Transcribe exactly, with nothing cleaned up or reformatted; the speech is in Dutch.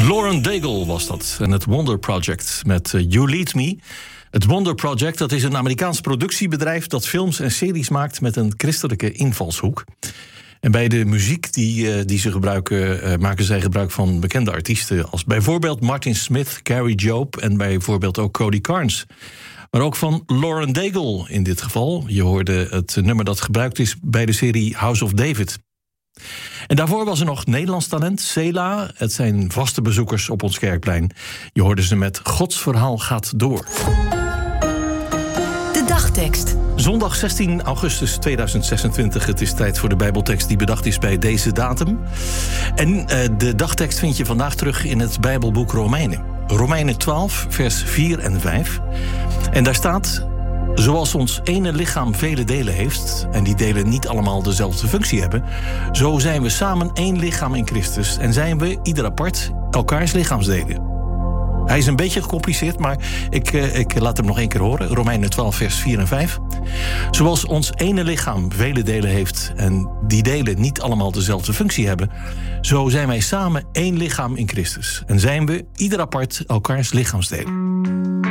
Lauren Daigle was dat. En het Wonder Project met uh, You Lead Me. Het Wonder Project, dat is een Amerikaans productiebedrijf dat films en series maakt met een christelijke invalshoek. En bij de muziek die, uh, die ze gebruiken, uh, maken zij gebruik van bekende artiesten als bijvoorbeeld Martin Smith, Carrie Job en bijvoorbeeld ook Cody Carnes. Maar ook van Lauren Daigle in dit geval. Je hoorde het nummer dat gebruikt is bij de serie House of David. En daarvoor was er nog Nederlands talent, Sela. Het zijn vaste bezoekers op ons Kerkplein. Je hoorde ze met Gods verhaal gaat door. De dagtekst. Zondag zestien augustus tweeduizend zesentwintig. Het is tijd voor de Bijbeltekst die bedacht is bij deze datum. En uh, de dagtekst vind je vandaag terug in het Bijbelboek Romeinen. Romeinen twaalf, vers vier en vijf. En daar staat: zoals ons ene lichaam vele delen heeft, en die delen niet allemaal dezelfde functie hebben, zo zijn we samen één lichaam in Christus en zijn we, ieder apart, elkaars lichaamsdelen. Hij is een beetje gecompliceerd, maar ik, uh, ik laat hem nog één keer horen. Romeinen twaalf, vers vier en vijf. Zoals ons ene lichaam vele delen heeft en die delen niet allemaal dezelfde functie hebben, zo zijn wij samen één lichaam in Christus en zijn we, ieder apart, elkaars lichaamsdelen.